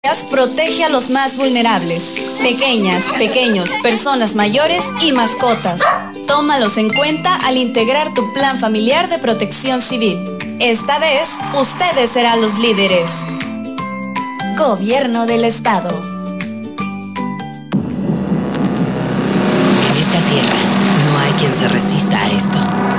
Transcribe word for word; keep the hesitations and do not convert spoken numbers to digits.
Protege a los más vulnerables, pequeñas, pequeños, personas mayores y mascotas. Tómalos en cuenta al integrar tu plan familiar de protección civil. Esta vez, ustedes serán los líderes. Gobierno del Estado. En esta tierra, no hay quien se resista a esto.